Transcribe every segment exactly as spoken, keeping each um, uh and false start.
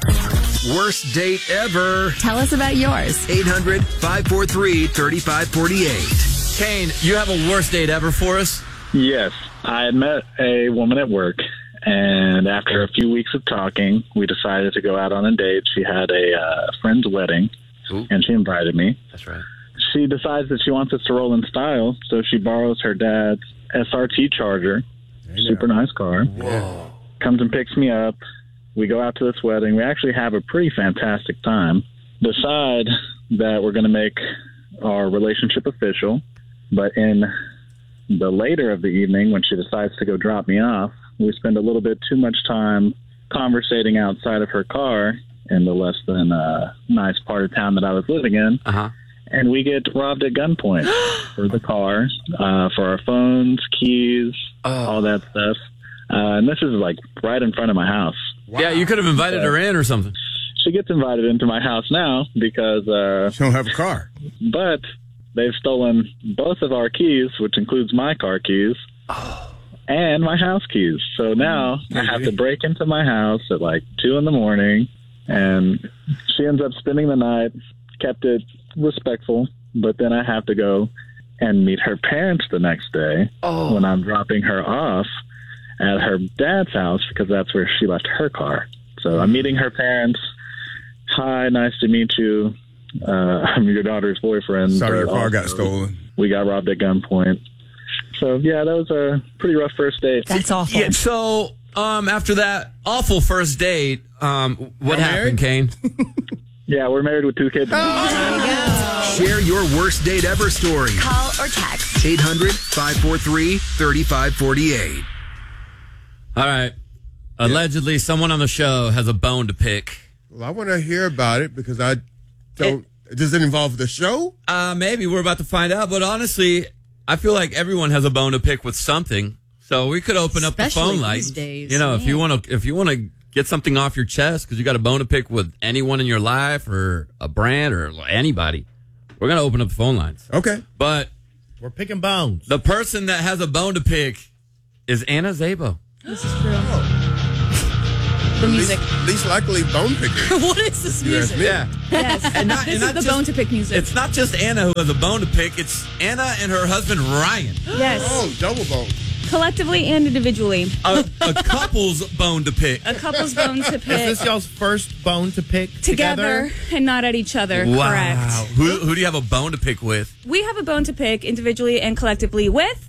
Worst date ever. Tell us about yours. eight hundred, five four three, three five four eight. Kane, you have a worst date ever for us? Yes. I had met a woman at work, and after a few weeks of talking, we decided to go out on a date. She had a uh, friend's wedding, Ooh. and she invited me. That's right. She decides that she wants us to roll in style, so she borrows her dad's S R T Charger, super nice car. Whoa. Comes and picks me up. We go out to this wedding. We actually have a pretty fantastic time. Decide that we're going to make our relationship official. But in the later of the evening, when she decides to go drop me off, we spend a little bit too much time conversating outside of her car in the less than uh, nice part of town that I was living in. Uh-huh. And we get robbed at gunpoint for the car, uh, for our phones, keys, Oh. all that stuff. Uh, and this is like right in front of my house. Wow. Yeah, you could have invited her in or something. She gets invited into my house now because... Uh, she don't have a car. But they've stolen both of our keys, which includes my car keys, oh. and my house keys. So now mm-hmm. I have to break into my house at like two in the morning, and she ends up spending the night, kept it respectful, but then I have to go and meet her parents the next day oh. when I'm dropping her off at her dad's house because that's where she left her car. So I'm meeting her parents. Hi, nice to meet you. Uh, I'm your daughter's boyfriend. Sorry, your car got stolen. We got robbed at gunpoint. So, yeah, that was a pretty rough first date. That's awful. Yeah, so, um, after that awful first date, um, what You're happened, Kane? Yeah, we're married with two kids. Oh. Share your worst date ever story. Call or text. eight hundred, five four three, three five four eight. All right. Allegedly, someone on the show has a bone to pick. Well, I want to hear about it because I don't... It, does it involve the show? Uh, maybe. We're about to find out. But honestly, I feel like everyone has a bone to pick with something. So we could open up Especially the phone these lines. days, you know, man. if you want to if you want to get something off your chest because you got a bone to pick with anyone in your life or a brand or anybody, we're going to open up the phone lines. Okay. But we're picking bones. The person that has a bone to pick is Anna Szabo. This is true. The music. Least, least likely bone picker. What is this music? Yeah. Yes. And not, this and is not the just, bone to pick music. It's not just Anna who has a bone to pick. It's Anna and her husband, Ryan. Yes. Oh, double bone. Collectively and individually. A, a couple's bone to pick. A couple's bone to pick. Is this y'all's first bone to pick together? Together and not at each other. Wow. Correct. Who, who do you have a bone to pick with? We have a bone to pick individually and collectively with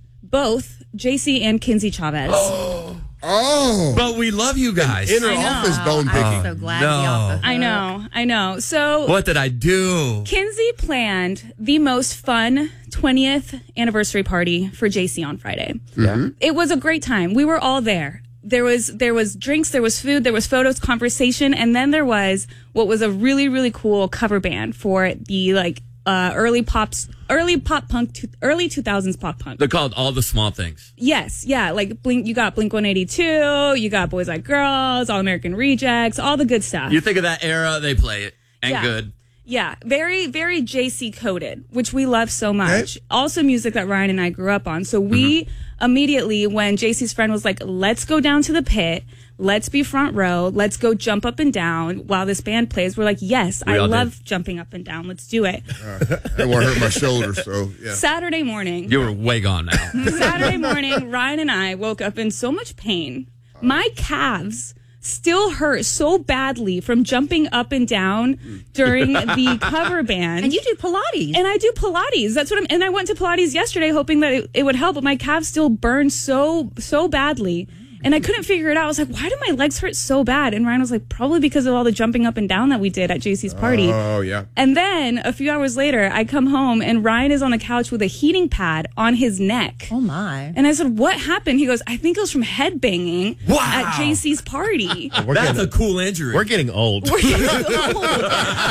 both J C and Kinsey Chavez. Oh. Oh. But we love you guys. Inner office bone picking. I'm so glad no. to be off the hook. I know, I know. So what did I do? Kinsey planned the most fun twentieth anniversary party for J C on Friday. Yeah. It was a great time. We were all there. There was there was drinks, there was food, there was photos, conversation, and then there was what was a really really cool cover band for the like uh, early pops, early pop punk, to, early two thousands pop punk. They're called All the Small Things. Yes, yeah, like Blink. You got Blink one eighty-two, you got Boys Like Girls, All American Rejects, all the good stuff. You think of that era, they play it, and Yeah. good. Yeah, very, very J C coded, which we love so much. Okay. Also music that Ryan and I grew up on. So we Mm-hmm. immediately, when J C's friend was like, let's go down to the pit, let's be front row, let's go jump up and down while this band plays, we're like, yes, We I all love did. jumping up and down. Let's do it. Uh, that won't hurt my shoulder, so yeah. Saturday morning. You were way gone now. Saturday morning, Ryan and I woke up in so much pain. My calves still hurt so badly from jumping up and down during the cover band. And you do Pilates. And I do Pilates. That's what I'm, and I went to Pilates yesterday hoping that it, it would help, but my calves still burn so, so badly. And I couldn't figure it out. I was like, why do my legs hurt so bad? And Ryan was like, probably because of all the jumping up and down that we did at J C's party. Oh, yeah. And then a few hours later, I come home and Ryan is on the couch with a heating pad on his neck. Oh, my. And I said, what happened? He goes, I think it was from headbanging Wow. at J C's party. We're That's getting, a cool injury. we're getting old. We're getting old. We are.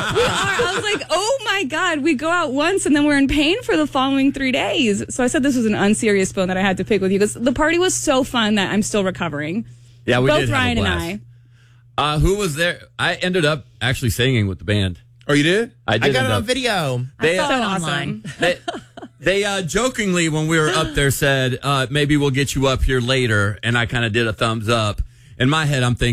I was like, oh my God, we go out once and then we're in pain for the following three days. So I said this was an unserious bone that I had to pick with you because the party was so fun that I'm still recovering. yeah, we Both did have a Ryan and blast. I. Uh, who was there? I ended up actually singing with the band. Oh, you did? I did I got end it on up- video. They, I saw So it awesome. online. they, they uh, jokingly, when we were up there, said, uh, maybe we'll get you up here later. And I kind of did a thumbs up. In my head, I'm thinking,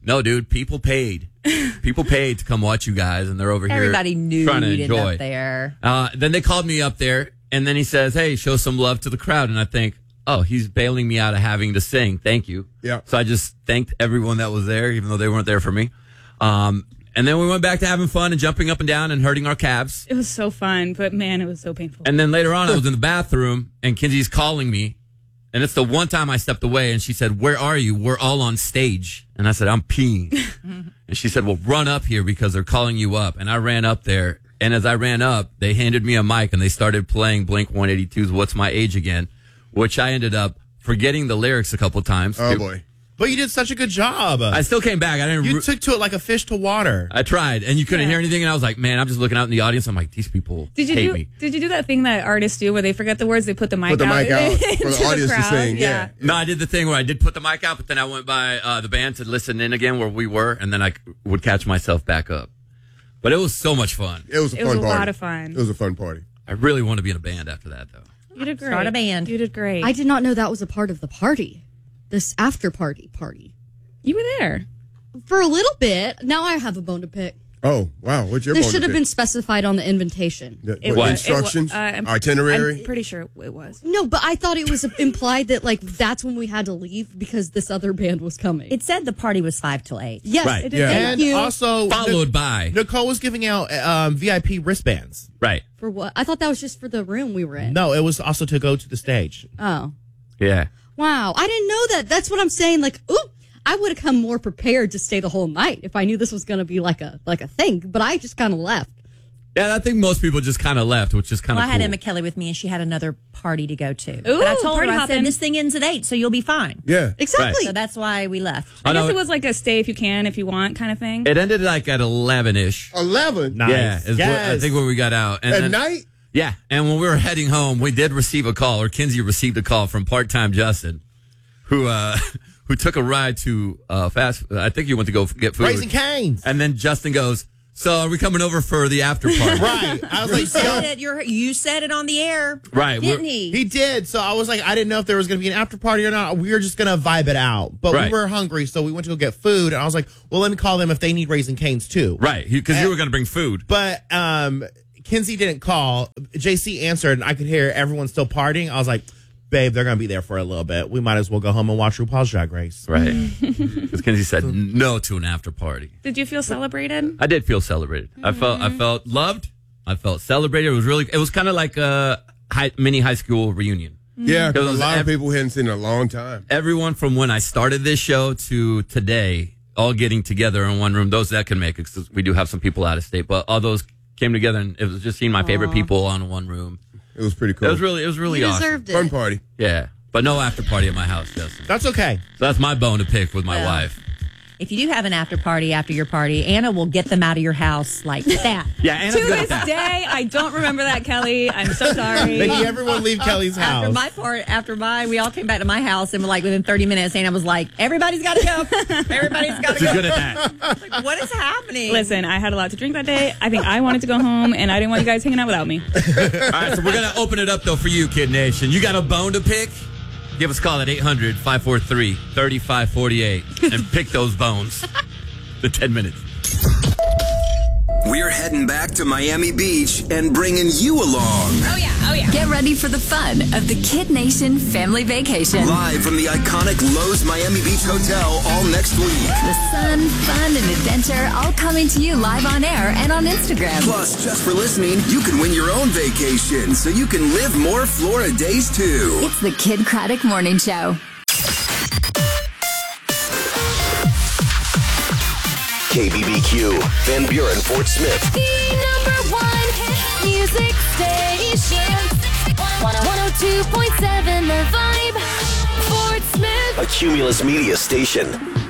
No, dude, people paid. People paid to come watch you guys, and they're over here Everybody knew trying to you'd end enjoy. up there. Uh, then they called me up there, and then he says, hey, show some love to the crowd. And I think, oh, he's bailing me out of having to sing. Thank you. Yeah. So I just thanked everyone that was there, even though they weren't there for me. Um, and then we went back to having fun and jumping up and down and hurting our calves. It was so fun, but man, it was so painful. And then later on, I was in the bathroom, and Kinsey's calling me. And it's the one time I stepped away, and she said, where are you? We're all on stage. And I said, I'm peeing. And she said, well, run up here because they're calling you up. And I ran up there. And as I ran up, they handed me a mic, and they started playing Blink one eighty-two's What's My Age Again, which I ended up forgetting the lyrics a couple times. Oh, boy. But you did such a good job. I still came back. I didn't. you re- took to it like a fish to water. I tried, and you couldn't Yeah. hear anything. And I was like, man, I'm just looking out in the audience. I'm like, these people Did you hate do? me. Did you do that thing that artists do where they forget the words, they put the mic Put the out, mic out for into the audience to crowd? sing. Yeah. No, I did the thing where I did put the mic out, but then I went by uh, the band to listen in again where we were, and then I c- would catch myself back up. But it was so much fun. It was a It was fun a party. lot of fun. It was a fun party. I really want to be in a band after that, though. You did great. Start a band. You did great. I did not know that was a part of the party. This after party party. you were there. For a little bit. Now I have a bone to pick. Oh, wow. What's your This bone should to have pick? been specified on the invitation. The- It what, was instructions? It wa- uh, I'm- itinerary? I'm pretty sure it was. No, but I thought it was implied that like that's when we had to leave because this other band was coming. It said the party was five till eight. yes, Right. It did. Yeah. Thank And you. also, Followed by. Nicole was giving out um, V I P wristbands. Right. For what? I thought that was just for the room we were in. No, it was also to go to the stage. Oh. Yeah. Wow. I didn't know that. That's what I'm saying. Like, ooh, I would have come more prepared to stay the whole night if I knew this was going to be like a like a thing. But I just kind of left. Yeah, I think most people just kind of left, which is kind of Well, I cool. had Emma Kelly with me, and she had another party to go to. Ooh, but I told her, party I hopping. said, this thing ends at eight, so you'll be fine. Yeah. Exactly. So that's why we left. I I know guess it- it was like a stay if you can, if you want kind of thing. It ended like at eleven-ish. eleven Nice. Yeah, is what, I Yes. think when we got out. And at then- night? Yeah, and when we were heading home, we did receive a call, or Kinsey received a call from part-time Justin, who uh, who took a ride to uh, fast. I think he went to go f- get food. Raising Cane's. And then Justin goes, "So are we coming over for the after party?" Right. I was like, You said so, it. You're, you said it on the air. Right, Didn't we're- he? he did. So I was like, I didn't know if there was going to be an after party or not. We were just going to vibe it out. But Right. we were hungry, so we went to go get food. And I was like, well, let me call them if they need Raising Cane's too. Right, because you were going to bring food. But um, Kinsey didn't call. J C answered, and I could hear everyone still partying. I was like, babe, they're going to be there for a little bit. We might as well go home and watch RuPaul's Drag Race. Right. Because Kinsey said no to an after party. Did you feel celebrated? I did feel celebrated. I felt I felt loved. I felt celebrated. It was really. It was kind of like a high, mini high school reunion. Yeah, because Because a lot ev- of people hadn't seen in a long time. Everyone from when I started this show to today, all getting together in one room. Those that can make it, because we do have some people out of state, but all those came together, and it was just seeing my favorite people on one room. It was pretty cool. It was really, it was really you awesome. deserved it. fun party. Yeah, but no after party at my house, Justin. That's okay. So that's my bone to pick with my Well. wife. If you do have an after party after your party, Anna will get them out of your house like that. Yeah, Anna's To good at this that. day, I don't remember that, Kelly. I'm so sorry. Making everyone leave Kelly's After house. my part, after my, we all came back to my house, and like within thirty minutes, Anna was like, "Everybody's got to go. Everybody's got to She's go." good at that. Like, what is happening? Listen, I had a lot to drink that day. I think I wanted to go home, and I didn't want you guys hanging out without me. All right, so we're going to open it up, though, for you, Kid Nation. You got a bone to pick? Give us a call at eight hundred, five four three, three five four eight and pick those bones. The ten minutes. We're heading back to Miami Beach and bringing you along. Oh, yeah. Oh, yeah. Get ready for the fun of the Kid Nation family vacation. Live from the iconic Lowe's Miami Beach Hotel all next week. The sun, fun, and adventure all coming to you live on air and on Instagram. Plus, just for listening, you can win your own vacation so you can live more Florida days too. It's the Kid Craddock Morning Show. K B B Q, Van Buren, Fort Smith. The number one hit music station. one oh two point seven The Vibe. Fort Smith. A Cumulus Media station.